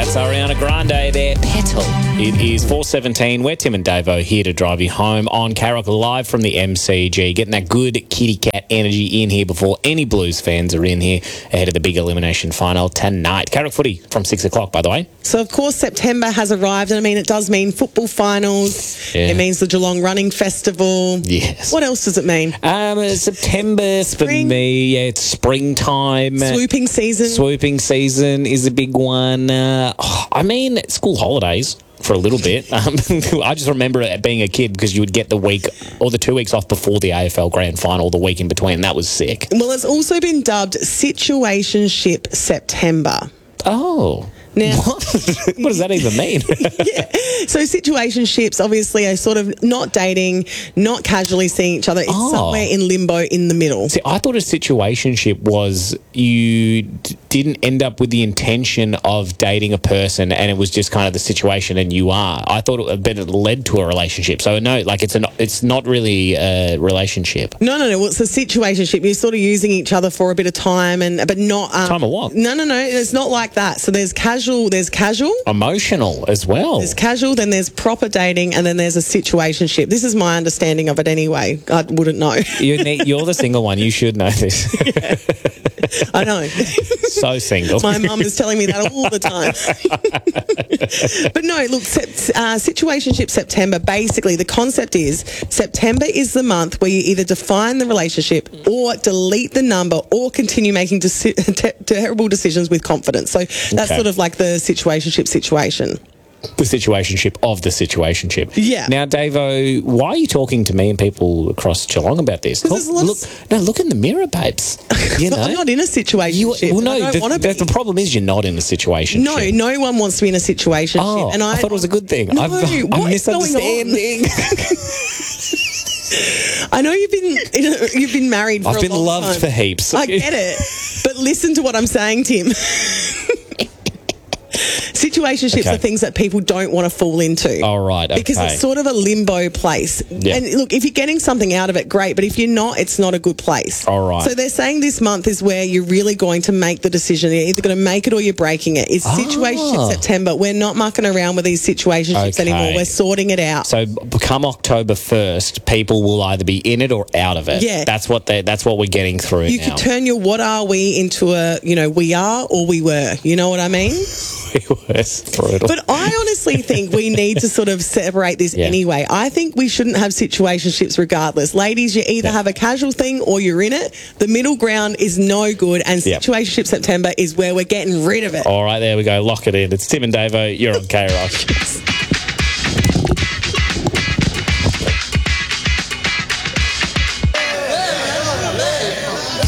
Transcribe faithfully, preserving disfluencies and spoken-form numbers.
That's Ariana Grande there, Petal. It is four seventeen. We're Tim and Davo here to drive you home on K-Rock live from the M C G, getting that good kitty cat energy in here before any Blues fans are in here ahead of the big elimination final tonight. K-Rock footy from six o'clock, by the way. So, of course, September has arrived, and I mean, it does mean football finals. Yeah. It means the Geelong Running Festival. Yes. What else does it mean? Um, uh, September for Spring. me, yeah, it's springtime. Swooping season. Swooping season is a big one. Uh, oh, I mean, school holidays for a little bit. Um, I just remember it being a kid because you would get the week or the two weeks off before the A F L Grand Final, the week in between. And that was sick. Well, it's also been dubbed Situationship September. Oh. Now, what? What does that even mean? yeah. So situationships obviously are sort of not dating, not casually seeing each other. It's Oh. somewhere in limbo in the middle. See, I thought a situationship was you d- didn't end up with the intention of dating a person and it was just kind of the situation and you are. I thought it, but it led to a relationship. So no, like it's an it's not really a relationship. No, no, no. Well, it's a situationship. You're sort of using each other for a bit of time, and but not um, Time of what? No, no, no. It's not like that. So there's casual. There's casual. Emotional as well. There's casual. Then there's proper dating, and then there's a situationship. This is my understanding of it anyway. I wouldn't know. You need, you're the single one. You should know this. I know. So single. My mum is telling me that all the time. But no, look, sept, uh, situationship September, basically the concept is September is the month where you either define the relationship or delete the number or continue making deci- te- terrible decisions with confidence. So that's Okay. sort of like the situationship situation. The situationship of the situationship. Yeah. Now, Davo, why are you talking to me and people across Geelong about this? Because Look, there's look, no, look in the mirror, babes. You know, I'm not in a situationship. You, well, no, I don't the, want to the, be. the problem is you're not in a situation. No, no one wants to be in a situation. Oh, and I, I, thought it was a good thing. No, I've, what I'm is going on? misunderstanding. I know you've been in a, you've been married for I've a been long loved time. for heaps. I get it. But listen to what I'm saying, Tim. Situationships Okay. are things that people don't want to fall into. All right, Because okay. it's sort of a limbo place. Yeah. And look, if you're getting something out of it, great. But if you're not, it's not a good place. All right. So they're saying this month is where you're really going to make the decision. You're either going to make it or you're breaking it. It's Ah. situationship September. We're not mucking around with these situationships Okay. anymore. We're sorting it out. So come October first, people will either be in it or out of it. Yeah. That's what they that's what we're getting through You now. could turn your what are we into a, you know, we are or we were. You know what I mean? It's brutal. But I honestly think we need to sort of separate this Yeah. anyway. I think we shouldn't have situationships regardless. Ladies, you either Yeah. have a casual thing or you're in it. The middle ground is no good, and Yeah. situationship September is where we're getting rid of it. All right, there we go. Lock it in. It's Tim and Davo. You're on K-Rock.